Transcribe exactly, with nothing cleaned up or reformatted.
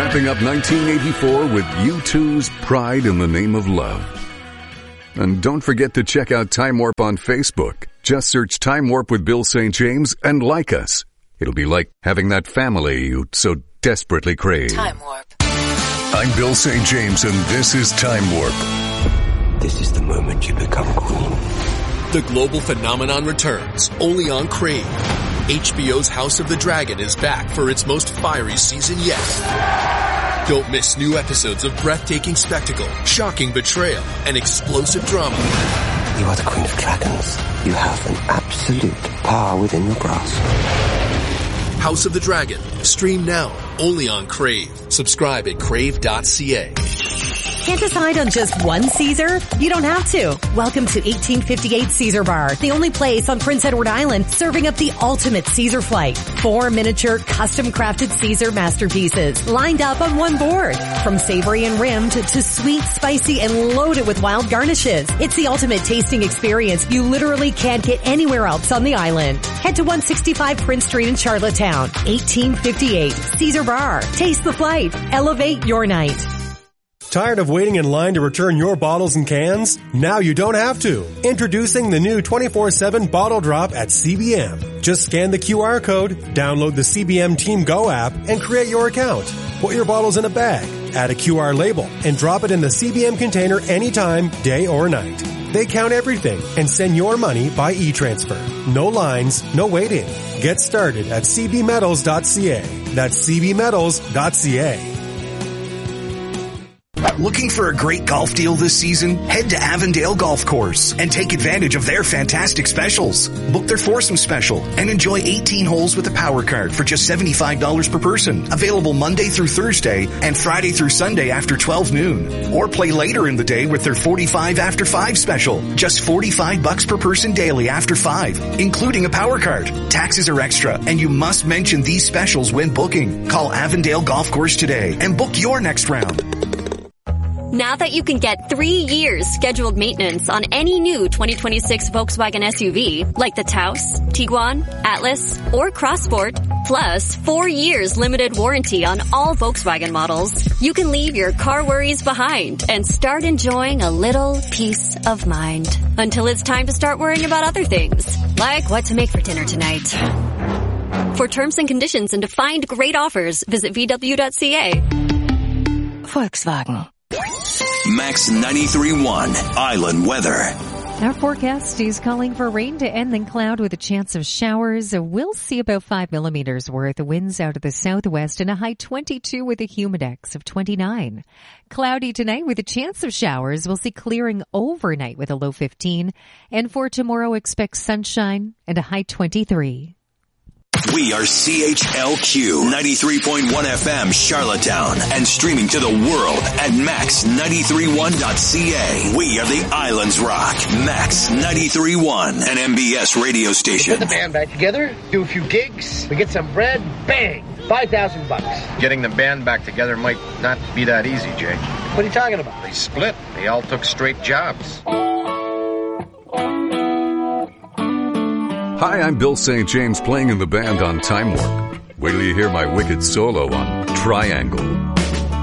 wrapping up nineteen eighty-four with U two's Pride in the Name of Love. And don't forget to check out Time Warp on Facebook. Just search Time Warp with Bill Saint James and like us. It'll be like having that family you so desperately crave. Time Warp. I'm Bill Saint James, and this is Time Warp. This is the moment you become queen. The global phenomenon returns, only on Crave. H B O's House of the Dragon is back for its most fiery season yet. Don't miss new episodes of breathtaking spectacle, shocking betrayal, and explosive drama. You are the Queen of Dragons. You have an absolute power within your grasp. House of the Dragon. Stream now, only on Crave. Subscribe at crave dot c a. Can't decide on just one Caesar? You don't have to. Welcome to eighteen fifty-eight Caesar Bar, the only place on Prince Edward Island serving up the ultimate Caesar flight. Four miniature, custom-crafted Caesar masterpieces lined up on one board. From savory and rimmed to sweet, spicy, and loaded with wild garnishes. It's the ultimate tasting experience you literally can't get anywhere else on the island. Head to one sixty-five Prince Street in Charlottetown. eighteen fifty-eight Caesar Bar. Taste the flight. Elevate your night. Tired of waiting in line to return your bottles and cans? Now you don't have to. Introducing the new twenty-four seven Bottle Drop at C B M. Just scan the Q R code, download the C B M Team Go app, and create your account. Put your bottles in a bag, add a Q R label, and drop it in the C B M container anytime, day or night. They count everything and send your money by e-transfer. No lines, no waiting. Get started at c b metals dot c a. That's c b metals dot c a. Looking for a great golf deal this season? Head to Avondale Golf Course and take advantage of their fantastic specials. Book their foursome special and enjoy eighteen holes with a power card for just seventy-five dollars per person. Available Monday through Thursday and Friday through Sunday after twelve noon. Or play later in the day with their forty-five after five special. Just forty-five bucks per person daily after five, including a power card. Taxes are extra, and you must mention these specials when booking. Call Avondale Golf Course today and book your next round. Now that you can get three years scheduled maintenance on any new twenty twenty-six Volkswagen S U V, like the Taos, Tiguan, Atlas, or Crossport, plus four years limited warranty on all Volkswagen models, you can leave your car worries behind and start enjoying a little peace of mind. Until it's time to start worrying about other things, like what to make for dinner tonight. For terms and conditions and to find great offers, visit v w dot c a. Volkswagen. Max ninety-three point one Island Weather. Our forecast is calling for rain to end then cloud with a chance of showers. We'll see about five millimeters worth. Winds out of the southwest and a high twenty-two with a humidex of twenty-nine. Cloudy tonight with a chance of showers. We'll see clearing overnight with a low fifteen. And for tomorrow, expect sunshine and a high twenty-three. We are C H L Q ninety-three point one F M Charlottetown and streaming to the world at max ninety-three point one dot c a. We are the Islands Rock, Max ninety-three point one, an M B S radio station. Put the band back together, do a few gigs, we get some bread, bang, five thousand bucks. Getting the band back together might not be that easy, Jake. What are you talking about? They split. They all took straight jobs. Hi, I'm Bill Saint James playing in the band on Time Warp. Wait till you hear my wicked solo on Triangle.